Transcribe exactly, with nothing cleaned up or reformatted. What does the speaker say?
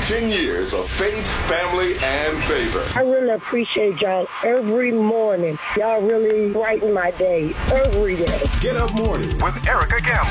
ten years of faith, family, and favor. I really appreciate y'all every morning. Y'all really brighten my day every day. Get Up Morning with Erica Gamble.